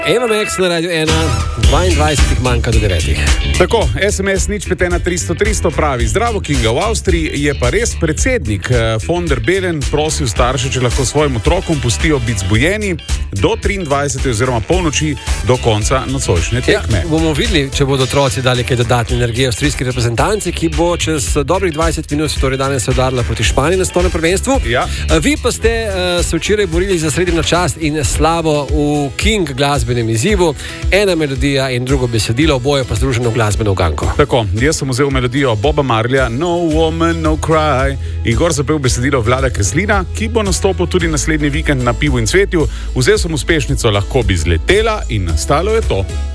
Eva Max na Radio 1, 22 manjka do 9. Tako, SMS nič 51300 pravi: Zdravo, Kinga, v Avstriji je pa res predsednik von der Bellen prosil starše, če lahko svojim otrokom pustijo biti zbujeni do 23. oziroma polnoči do konca nocojšnje tekme. Bomo videli, če bodo otroci dali kaj dodatne energije avstrijski reprezentanci, ki bo čez dobrih 20 minut, torej danes se udarila proti Španiji na svetovnem prvenstvu. Ja. Vi pa ste se včeraj borili za sredino čast in slavo v King glasbenem izzivu. Ena melodija in drugo besedilo, oboje pa združeno v glasbeno uganko. Tako, jaz sem vzel melodijo Boba Marleya No Woman, No Cry in gor zapel besedilo Vlada Kreslina, ki bo nastopil tudi naslednji vikend na Pivu in cvetju. Vzel sem uspešnico Lahko bi zletela in nastalo je to.